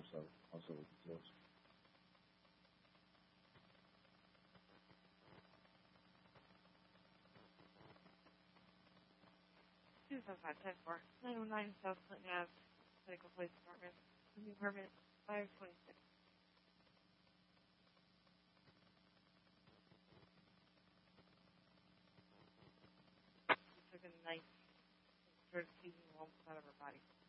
also with the tools. Two 510 909 South Clinton Ave, Medical Police Department, New Permit 526. She took a knife and started teasing the lumps out of her body.